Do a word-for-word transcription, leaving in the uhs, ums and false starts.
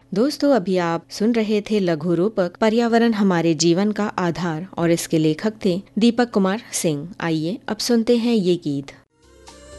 दोस्तों, अभी आप सुन रहे थे लघु रूपक पर्यावरण हमारे जीवन का आधार और इसके लेखक थे दीपक कुमार सिंह। आइए अब सुनते हैं ये गीत।